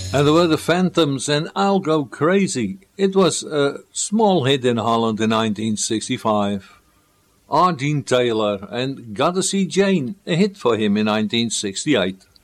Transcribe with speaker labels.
Speaker 1: And there were the Phantoms and I'll Go Crazy. It was a small hit in Holland in 1965. R. Dean Taylor and Gotta See Jane, a hit for him in 1968.